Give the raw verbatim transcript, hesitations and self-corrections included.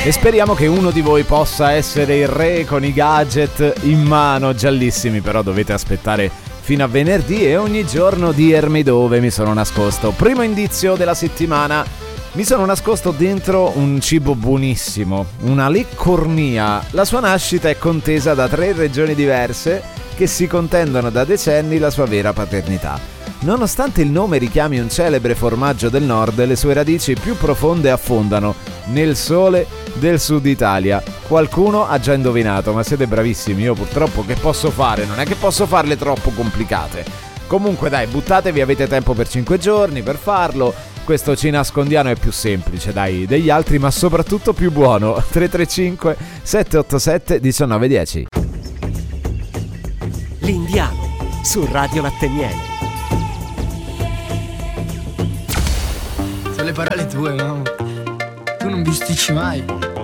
E speriamo che uno di voi possa essere il re con i gadget in mano, giallissimi, però dovete aspettare fino a venerdì e ogni giorno dirmi dove mi sono nascosto. Primo indizio della settimana: mi sono nascosto dentro un cibo buonissimo, una leccornia. La sua nascita è contesa da tre regioni diverse che si contendono da decenni la sua vera paternità. Nonostante il nome richiami un celebre formaggio del nord, le sue radici più profonde affondano nel sole del sud Italia. Qualcuno ha già indovinato, ma siete bravissimi. Io purtroppo che posso fare? Non è che posso farle troppo complicate. Comunque dai, buttatevi, avete tempo per cinque giorni per farlo. Questo cinascondiano è più semplice, dai, degli altri, ma soprattutto più buono. tre tre cinque sette otto sette uno nove uno zero. L'Indiano su Radio Latte Miele. Sono le parole tue, mamma. Tu non bisticci mai.